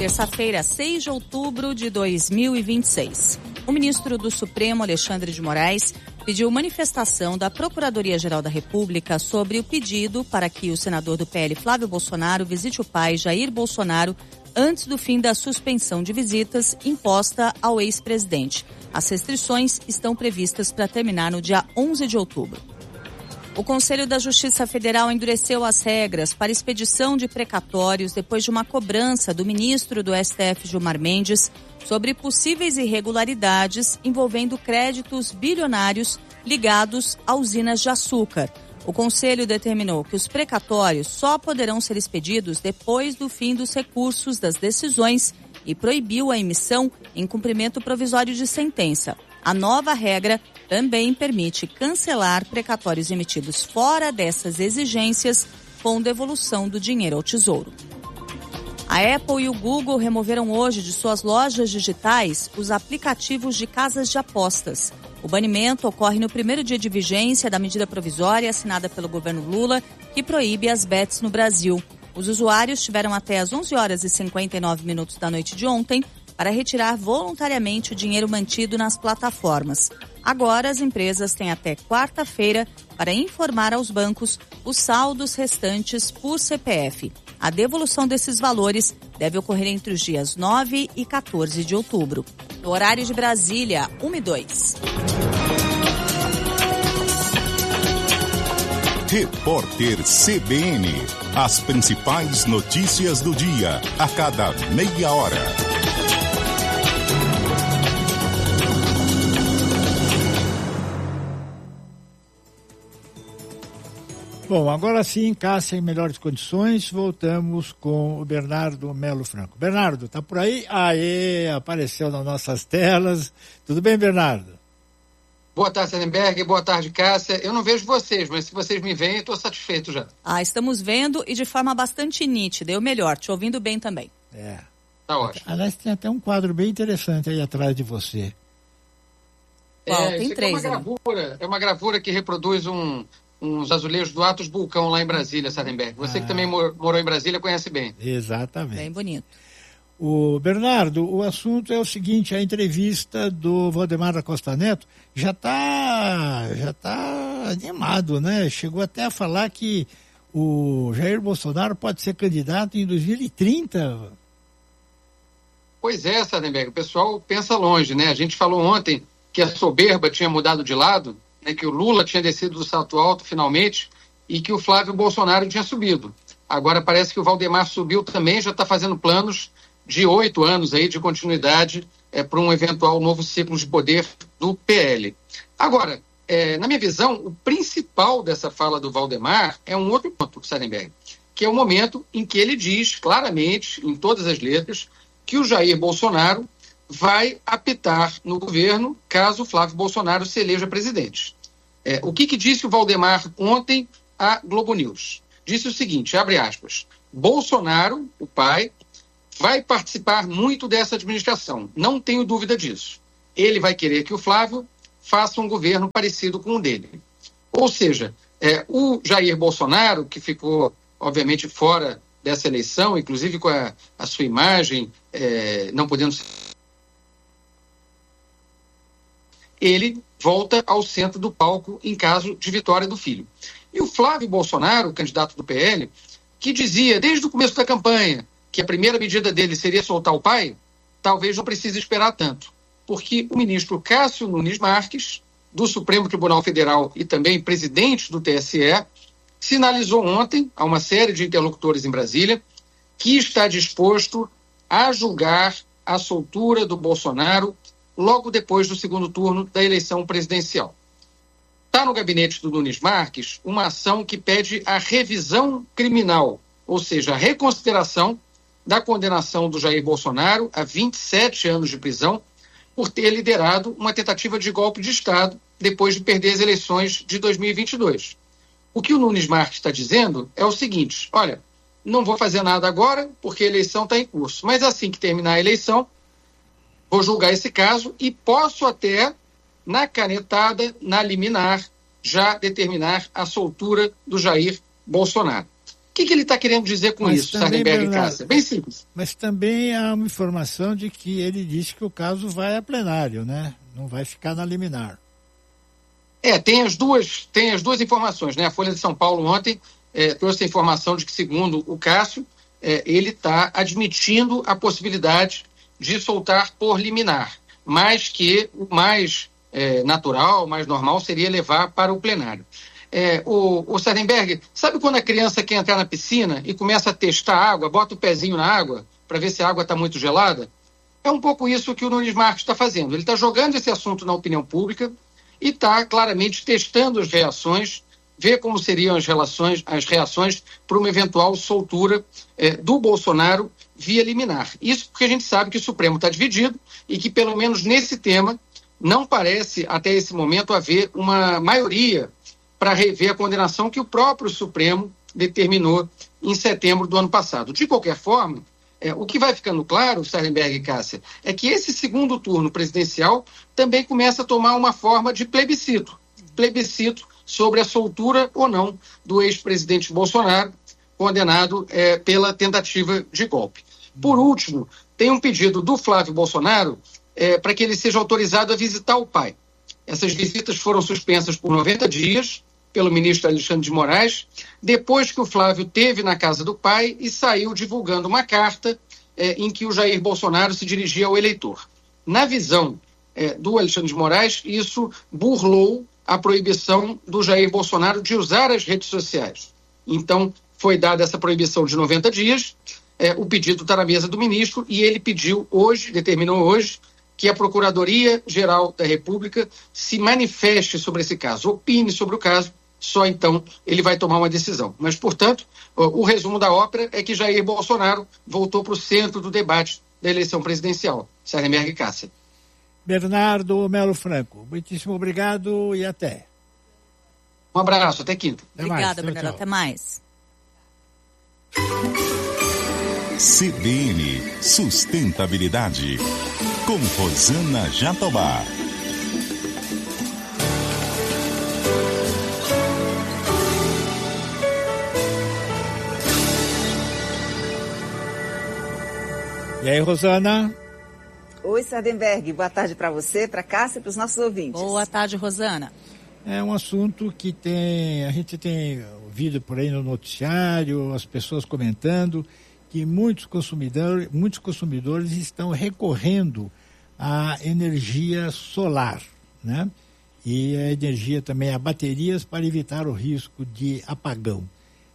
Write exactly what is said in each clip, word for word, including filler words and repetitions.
Terça-feira, seis de outubro de dois mil e vinte e seis. O ministro do Supremo, Alexandre de Moraes, pediu manifestação da Procuradoria-Geral da República sobre o pedido para que o senador do P L, Flávio Bolsonaro, visite o pai, Jair Bolsonaro, antes do fim da suspensão de visitas imposta ao ex-presidente. As restrições estão previstas para terminar no dia onze de outubro. O Conselho da Justiça Federal endureceu as regras para expedição de precatórios depois de uma cobrança do ministro do S T F, Gilmar Mendes, sobre possíveis irregularidades envolvendo créditos bilionários ligados a usinas de açúcar. O Conselho determinou que os precatórios só poderão ser expedidos depois do fim dos recursos das decisões e proibiu a emissão em cumprimento provisório de sentença. A nova regra também permite cancelar precatórios emitidos fora dessas exigências com devolução do dinheiro ao Tesouro. A Apple e o Google removeram hoje de suas lojas digitais os aplicativos de casas de apostas. O banimento ocorre no primeiro dia de vigência da medida provisória assinada pelo governo Lula, que proíbe as bets no Brasil. Os usuários tiveram até às onze horas e cinquenta e nove minutos da noite de ontem para retirar voluntariamente o dinheiro mantido nas plataformas. Agora, as empresas têm até quarta-feira para informar aos bancos os saldos restantes por C P F. A devolução desses valores deve ocorrer entre os dias nove e quatorze de outubro. No horário de Brasília, uma e dois. Repórter C B N. As principais notícias do dia, a cada meia hora. Bom, agora sim, Cássia, em melhores condições, voltamos com o Bernardo Melo Franco. Bernardo, tá por aí? Aê, apareceu nas nossas telas. Tudo bem, Bernardo? Boa tarde, Sannenberg. Boa tarde, Cássia. Eu não vejo vocês, mas se vocês me veem, eu estou satisfeito já. Ah, estamos vendo e de forma bastante nítida. Eu melhor, te ouvindo bem também. É. Tá ótimo. Aliás, tem até um quadro bem interessante aí atrás de você. Qual? É, tem isso três, é uma gravura, né? É uma gravura que reproduz um... uns azulejos do Atos Bulcão lá em Brasília, Sannenberg. Você ah. que também mor- morou em Brasília conhece bem. Exatamente. Bem bonito. O Bernardo, o assunto é o seguinte, a entrevista do Valdemar da Costa Neto já está já tá animado, né? Chegou até a falar que o Jair Bolsonaro pode ser candidato em dois mil e trinta. Pois é, Sannenberg, o pessoal pensa longe, né? A gente falou ontem que a soberba tinha mudado de lado, né, que o Lula tinha descido do salto alto finalmente e que o Flávio Bolsonaro tinha subido. Agora parece que o Valdemar subiu também, já está fazendo planos de oito anos aí de continuidade é, para um eventual novo ciclo de poder do P L. Agora, é, na minha visão, o principal dessa fala do Valdemar é um outro ponto, Sannenberg, que é o momento em que ele diz claramente, em todas as letras, que o Jair Bolsonaro vai apitar no governo caso o Flávio Bolsonaro se eleja presidente. É, o que, que disse o Valdemar ontem à Globo News? Disse o seguinte, abre aspas, Bolsonaro, o pai, vai participar muito dessa administração, não tenho dúvida disso. Ele vai querer que o Flávio faça um governo parecido com o dele. Ou seja, é, o Jair Bolsonaro, que ficou, obviamente, fora dessa eleição, inclusive com a, a sua imagem, é, não podendo ser... ele volta ao centro do palco em caso de vitória do filho. E o Flávio Bolsonaro, candidato do P L, que dizia desde o começo da campanha que a primeira medida dele seria soltar o pai, talvez não precise esperar tanto, porque o ministro Cássio Nunes Marques, do Supremo Tribunal Federal e também presidente do T S E, sinalizou ontem a uma série de interlocutores em Brasília que está disposto a julgar a soltura do Bolsonaro logo depois do segundo turno da eleição presidencial. Está no gabinete do Nunes Marques uma ação que pede a revisão criminal, ou seja, a reconsideração da condenação do Jair Bolsonaro a vinte e sete anos de prisão por ter liderado uma tentativa de golpe de Estado depois de perder as eleições de dois mil e vinte e dois. O que o Nunes Marques está dizendo é o seguinte, olha, não vou fazer nada agora porque a eleição está em curso, mas assim que terminar a eleição, vou julgar esse caso e posso até, na canetada, na liminar, já determinar a soltura do Jair Bolsonaro. O que, que ele está querendo dizer com mas isso, Sardenberg e Cássia? Bem simples. Mas também há uma informação de que ele disse que o caso vai a plenário, né? Não vai ficar na liminar. É, tem as duas, tem as duas informações, né? A Folha de São Paulo ontem é, trouxe a informação de que, segundo o Cássio, é, ele está admitindo a possibilidade de soltar por liminar, mas que o mais é, natural, o mais normal seria levar para o plenário. É, o, o Sardenberg, sabe quando a criança quer entrar na piscina e começa a testar a água, bota o pezinho na água para ver se a água está muito gelada? É um pouco isso que o Nunes Marques está fazendo. Ele está jogando esse assunto na opinião pública e está claramente testando as reações, ver como seriam as, relações, as reações para uma eventual soltura é, do Bolsonaro via liminar. Isso porque a gente sabe que o Supremo está dividido e que, pelo menos nesse tema, não parece, até esse momento, haver uma maioria para rever a condenação que o próprio Supremo determinou em setembro do ano passado. De qualquer forma, é, o que vai ficando claro, Sardenberg e Cássia, é que esse segundo turno presidencial também começa a tomar uma forma de plebiscito. Plebiscito sobre a soltura ou não do ex-presidente Bolsonaro, condenado é, pela tentativa de golpe. Por último, tem um pedido do Flávio Bolsonaro é, para que ele seja autorizado a visitar o pai. Essas visitas foram suspensas por noventa dias pelo ministro Alexandre de Moraes, depois que o Flávio teve na casa do pai e saiu divulgando uma carta é, em que o Jair Bolsonaro se dirigia ao eleitor. Na visão é, do Alexandre de Moraes, isso burlou a proibição do Jair Bolsonaro de usar as redes sociais. Então, foi dada essa proibição de noventa dias, é, o pedido está na mesa do ministro e ele pediu hoje, determinou hoje, que a Procuradoria-Geral da República se manifeste sobre esse caso, opine sobre o caso, só então ele vai tomar uma decisão. Mas, portanto, o resumo da ópera é que Jair Bolsonaro voltou para o centro do debate da eleição presidencial. Sardenberg e Cássia. Bernardo Melo Franco, muitíssimo obrigado e até. Um abraço, até quinta. Até Obrigada, mais. Bernardo, até mais. C B N Sustentabilidade, com Rosana Jatobá. E aí, Rosana? Oi, Sardenberg. Boa tarde para você, para Cássia e para os nossos ouvintes. Boa tarde, Rosana. É um assunto que tem, a gente tem ouvido por aí no noticiário, as pessoas comentando que muitos consumidores, muitos consumidores estão recorrendo à energia solar, né? E a energia também a baterias para evitar o risco de apagão.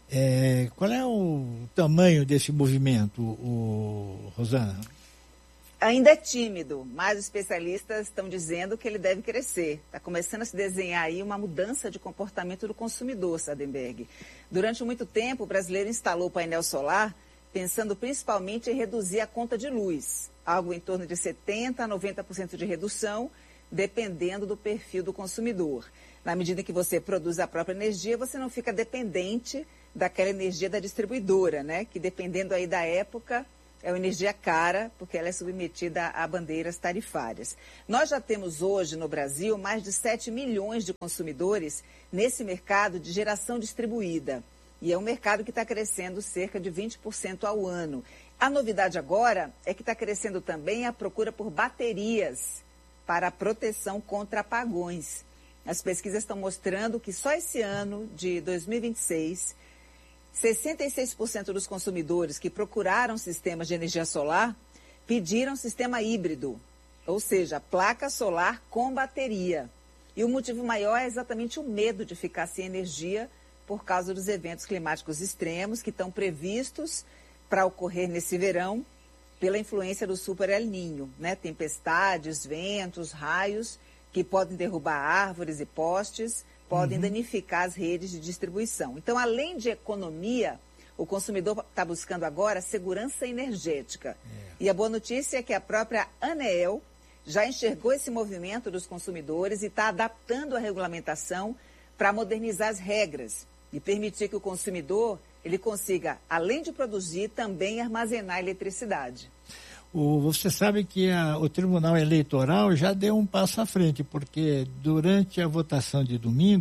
É, qual é o tamanho desse movimento, o, Rosana? Ainda é tímido, mas os especialistas estão dizendo que ele deve crescer. Está começando a se desenhar aí uma mudança de comportamento do consumidor, Sardenberg. Durante muito tempo, o brasileiro instalou painel solar pensando principalmente em reduzir a conta de luz, algo em torno de setenta por cento a noventa por cento de redução, dependendo do perfil do consumidor. Na medida em que você produz a própria energia, você não fica dependente daquela energia da distribuidora, né? Que dependendo aí da época, é uma energia cara, porque ela é submetida a bandeiras tarifárias. Nós já temos hoje no Brasil mais de sete milhões de consumidores nesse mercado de geração distribuída. E é um mercado que está crescendo cerca de vinte por cento ao ano. A novidade agora é que está crescendo também a procura por baterias para a proteção contra apagões. As pesquisas estão mostrando que só esse ano de dois mil e vinte e seis, sessenta e seis por cento dos consumidores que procuraram sistemas de energia solar pediram sistema híbrido, ou seja, placa solar com bateria. E o motivo maior é exatamente o medo de ficar sem energia por causa dos eventos climáticos extremos que estão previstos para ocorrer nesse verão pela influência do Super El Niño, né? Tempestades, ventos, raios que podem derrubar árvores e postes, podem uhum. danificar as redes de distribuição. Então, além de economia, o consumidor está buscando agora segurança energética. É. E a boa notícia é que a própria ANEEL já enxergou esse movimento dos consumidores e está adaptando a regulamentação para modernizar as regras e permitir que o consumidor ele consiga, além de produzir, também armazenar eletricidade. O, você sabe que a, o Tribunal Eleitoral já deu um passo à frente, porque durante a votação de domingo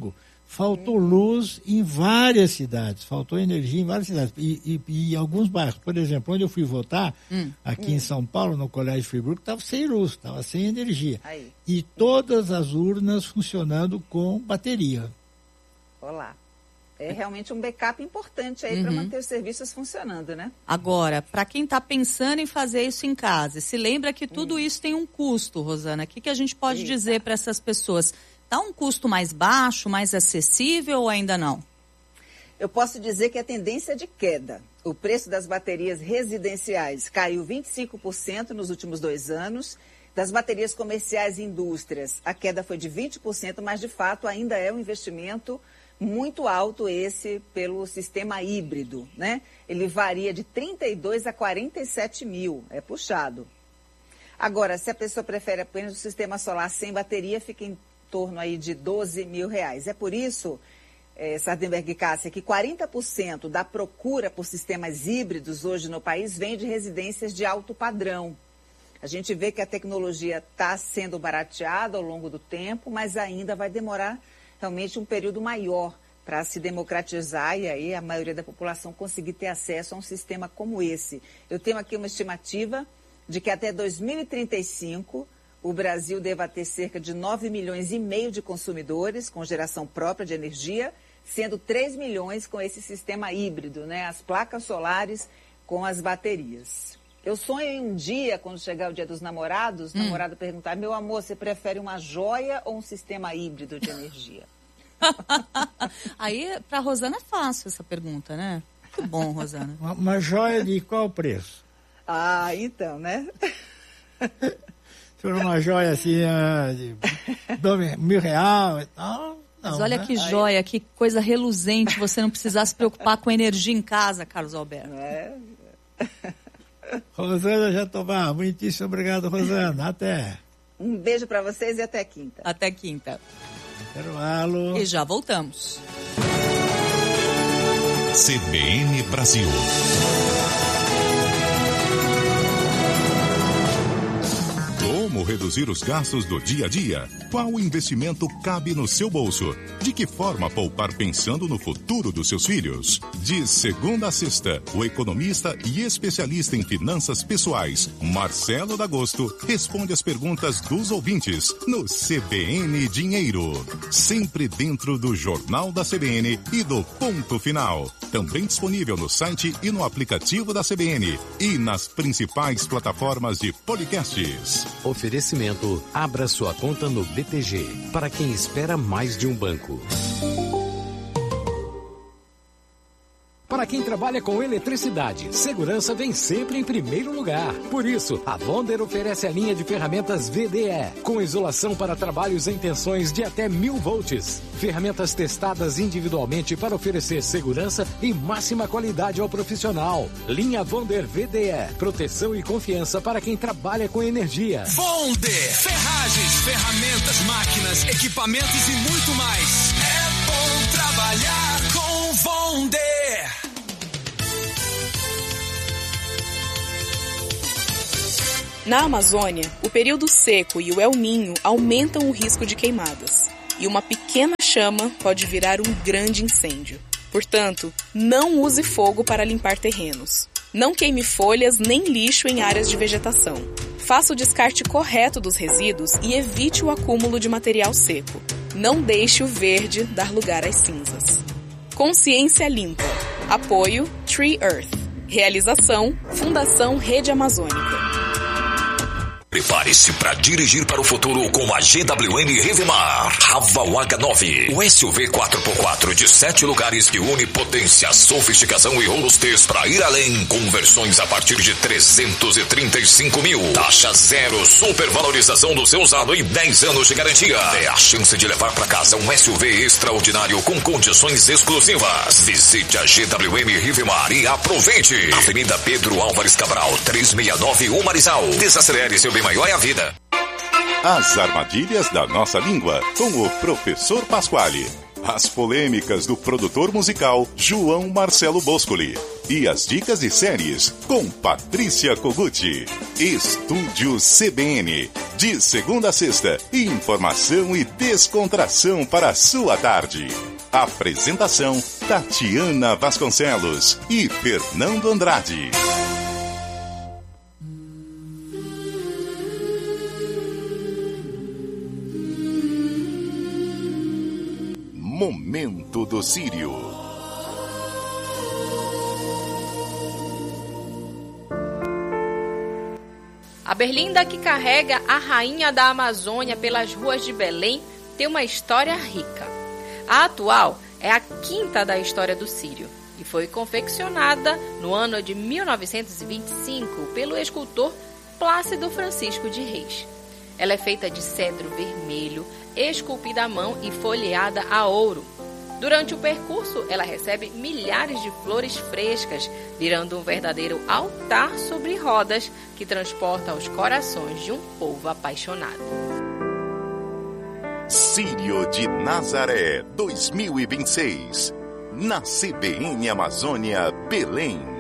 faltou luz em várias cidades, faltou energia em várias cidades. E, e, e alguns bairros, por exemplo, onde eu fui votar, hum, aqui hum. em São Paulo, no Colégio Friburgo, estava sem luz, estava sem energia. Aí. E todas as urnas funcionando com bateria. Olá. É realmente um backup importante aí uhum. para manter os serviços funcionando, né? Agora, para quem está pensando em fazer isso em casa, se lembra que tudo hum. isso tem um custo, Rosana. O que, que a gente pode Eita. dizer para essas pessoas? Está um custo mais baixo, mais acessível ou ainda não? Eu posso dizer que a tendência é de queda. O preço das baterias residenciais caiu vinte e cinco por cento nos últimos dois anos. Das baterias comerciais e indústrias, a queda foi de vinte por cento, mas de fato ainda é um investimento muito alto esse pelo sistema híbrido, né? Ele varia de trinta e dois a quarenta e sete mil, é puxado. Agora, se a pessoa prefere apenas o sistema solar sem bateria, fica em torno aí de doze mil reais. É por isso, é, Sardenberg e Cássia, que quarenta por cento da procura por sistemas híbridos hoje no país vem de residências de alto padrão. A gente vê que a tecnologia está sendo barateada ao longo do tempo, mas ainda vai demorar realmente um período maior para se democratizar e aí a maioria da população conseguir ter acesso a um sistema como esse. Eu tenho aqui uma estimativa de que até dois mil e trinta e cinco o Brasil deva ter cerca de nove milhões e meio de consumidores com geração própria de energia, sendo três milhões com esse sistema híbrido, né? As placas solares com as baterias. Eu sonho em um dia, quando chegar o dia dos namorados, o hum. namorado perguntar, meu amor, você prefere uma joia ou um sistema híbrido de energia? Aí, para a Rosana é fácil essa pergunta, né? Muito bom, Rosana. Uma, uma joia de qual preço? Ah, então, né? Se for uma joia assim, de dois mil reais e tal... Mas olha, né? que joia, que coisa reluzente, você não precisar se preocupar com energia em casa, Carlos Alberto. É... Rosana Jatobá, muitíssimo obrigado, Rosana. Até. Um beijo para vocês e até quinta. Até quinta. Intervalo. E já voltamos. C B N Brasil. Como reduzir os gastos do dia a dia? Qual investimento cabe no seu bolso? De que forma poupar pensando no futuro dos seus filhos? De segunda a sexta, o economista e especialista em finanças pessoais, Marcelo D'Agosto, responde as perguntas dos ouvintes no C B N Dinheiro. Sempre dentro do Jornal da C B N e do Ponto Final. Também disponível no site e no aplicativo da C B N e nas principais plataformas de podcasts. Oferecimento: abra sua conta no B T G, para quem espera mais de um banco. Para quem trabalha com eletricidade, segurança vem sempre em primeiro lugar. Por isso, a Wonder oferece a linha de ferramentas V D E, com isolação para trabalhos em tensões de até mil volts. Ferramentas testadas individualmente para oferecer segurança e máxima qualidade ao profissional. Linha Wonder V D E, proteção e confiança para quem trabalha com energia. Wonder, ferragens, ferramentas, máquinas, equipamentos e muito mais. É bom trabalhar com Wonder. Na Amazônia, o período seco e o El Niño aumentam o risco de queimadas. E uma pequena chama pode virar um grande incêndio. Portanto, não use fogo para limpar terrenos. Não queime folhas nem lixo em áreas de vegetação. Faça o descarte correto dos resíduos e evite o acúmulo de material seco. Não deixe o verde dar lugar às cinzas. Consciência Limpa. Apoio Tree Earth. Realização Fundação Rede Amazônica. Prepare-se para dirigir para o futuro com a G W M Rivemar Raval H nove. O S U V quatro por quatro de sete lugares que une potência, sofisticação e robustez para ir além, com versões a partir de trezentos e trinta e cinco mil. Taxa zero, supervalorização do seu usado e dez anos de garantia. É a chance de levar para casa um S U V extraordinário com condições exclusivas. Visite a G W M Rivemar e aproveite. Avenida Pedro Álvares Cabral, trezentos e sessenta e nove, Umarizal. Desacelere seu bem maior é a vida. As armadilhas da nossa língua, com o professor Pasquale. As polêmicas do produtor musical João Marcelo Boscoli. E as dicas de séries com Patrícia Koguchi. Estúdio C B N. De segunda a sexta, informação e descontração para a sua tarde. Apresentação: Tatiana Vasconcelos e Fernando Andrade. Momento do Sírio. A berlinda que carrega a rainha da Amazônia pelas ruas de Belém tem uma história rica. A atual é a quinta da história do Sírio e foi confeccionada no ano de mil novecentos e vinte e cinco pelo escultor Plácido Francisco de Reis. Ela é feita de cedro vermelho, esculpida à mão e folheada a ouro. Durante o percurso, ela recebe milhares de flores frescas, virando um verdadeiro altar sobre rodas que transporta os corações de um povo apaixonado. Sírio de Nazaré dois mil e vinte e seis. Na C B N Amazônia, Belém.